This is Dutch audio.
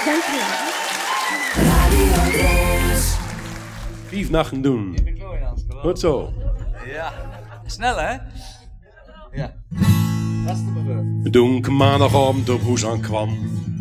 Dankjewel. 5 nachten doen. Goed zo. Ja. Snel, hè? Ja. Dat is de beurt. Toen ik maandagavond op huis aankwam,